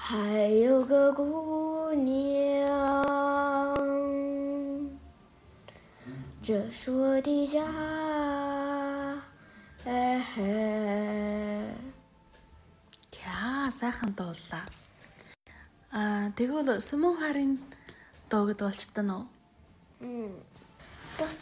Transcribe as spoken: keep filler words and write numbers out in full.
还有个姑娘，这是我的家。哎嘿。 За сайхан дууллаа. Аа тэгвэл Сүмэн хаарын дуугд болчтой нөө.